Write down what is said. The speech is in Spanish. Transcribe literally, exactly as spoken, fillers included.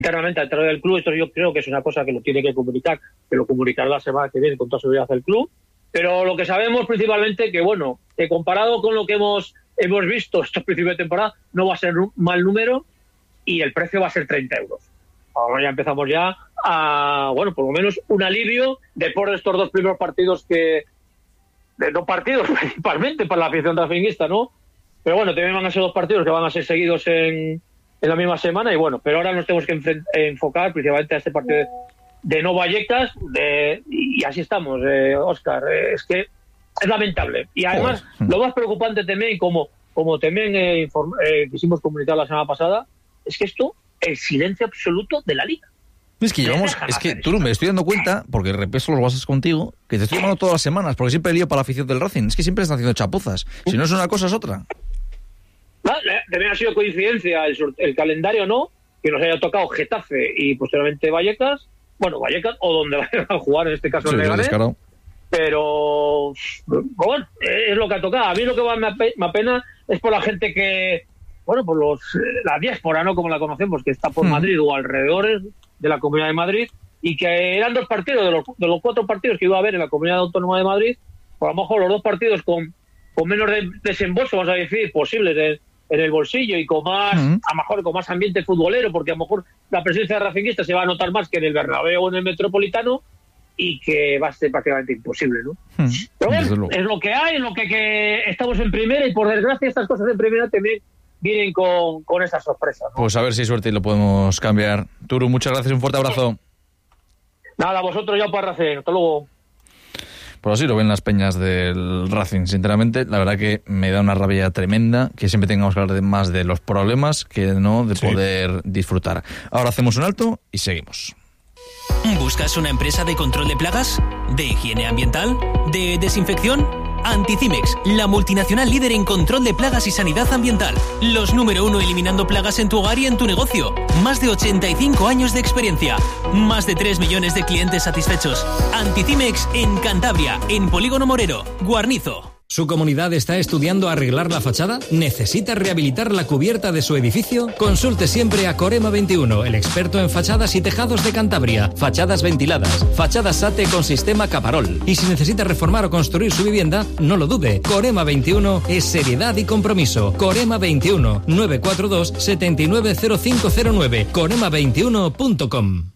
internamente al interior del club. Esto yo creo que es una cosa que lo tiene que comunicar, que lo comunicará la semana que viene con toda seguridad el club. Pero lo que sabemos principalmente que, bueno, que comparado con lo que hemos hemos visto estos principios de temporada, no va a ser un mal número y el precio va a ser treinta euros. Ahora ya empezamos ya a, bueno, por lo menos un alivio después de estos dos primeros partidos que, de dos partidos principalmente para la afición racinguista, ¿no? Pero bueno, también van a ser dos partidos que van a ser seguidos en, en la misma semana y bueno, pero ahora nos tenemos que enfren- enfocar principalmente a este partido de, de no Vallecas de, y así estamos, eh, Óscar. Eh, es que es lamentable. Y además, oh. lo más preocupante también, como, como también eh, inform- eh, quisimos comunicar la semana pasada, es que esto, el silencio absoluto de la Liga. Es que llevamos, es que tú me estoy dando cuenta, porque repeso los WhatsApp contigo, que te estoy llamando todas las semanas, porque siempre lío para la afición del Racing. Es que siempre están haciendo chapuzas. Si no es una cosa, es otra. Vale, también ha sido coincidencia el, el calendario, ¿no? Que nos haya tocado Getafe y posteriormente Vallecas. Bueno, Vallecas, o donde vayan a jugar, en este caso sí, el Leganés. Descarado. Pero, bueno, es lo que ha tocado. A mí lo que me apena es por la gente que, bueno, por los la diáspora, ¿no? Como la conocemos, que está por mm. Madrid o alrededores de la Comunidad de Madrid, y que eran dos partidos, de los, de los cuatro partidos que iba a haber en la Comunidad Autónoma de Madrid, por lo mejor los dos partidos con, con menos de, desembolso, vamos a decir, posibles de, en el bolsillo y con más, uh-huh. a lo mejor con más ambiente futbolero, porque a lo mejor la presencia de racinguistas se va a notar más que en el Bernabéu o en el Metropolitano, y que va a ser prácticamente imposible, ¿no? Uh-huh. Pero bueno, es lo que hay, es lo que, que estamos en primera, y por desgracia estas cosas en primera también vienen con, con esas sorpresas, ¿no? Pues a ver si hay suerte y lo podemos cambiar. Turu, muchas gracias, un fuerte abrazo. Nada, vosotros ya para Racing, hasta luego. Pues así lo ven las peñas del Racing, sinceramente. La verdad que me da una rabia tremenda que siempre tengamos que hablar de más de los problemas que no de sí. poder disfrutar. Ahora hacemos un alto y seguimos. ¿Buscas una empresa de control de plagas? ¿De higiene ambiental? ¿De desinfección? Anticimex, la multinacional líder en control de plagas y sanidad ambiental. Los número uno eliminando plagas en tu hogar y en tu negocio. Más de ochenta y cinco años de experiencia. Más de tres millones de clientes satisfechos. Anticimex en Cantabria, en Polígono Morero, Guarnizo. ¿Su comunidad está estudiando arreglar la fachada? ¿Necesita rehabilitar la cubierta de su edificio? Consulte siempre a Corema veintiuno, el experto en fachadas y tejados de Cantabria. Fachadas ventiladas, fachadas SATE con sistema Caparol. Y si necesita reformar o construir su vivienda, no lo dude. Corema veintiuno es seriedad y compromiso. Corema veintiuno, nueve cuatro dos, siete nueve cero cinco cero nueve. corema veintiuno punto com.